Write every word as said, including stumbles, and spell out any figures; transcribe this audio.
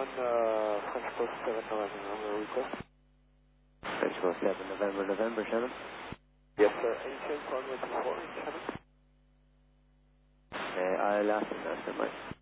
on uh, French Coast seven November, number request. French Coast seven November, November, Shannon. Yes, sir. Any change on with four, Shannon? Uh, I'll ask him that, Mike.